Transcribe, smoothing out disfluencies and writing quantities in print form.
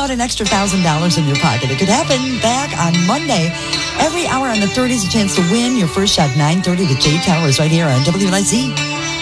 about an extra $1,000 in your pocket. It could happen back on Monday. Every hour on the 30 is a chance to win. Your first shot, 9:30 to Jay Towers right here on WNIC.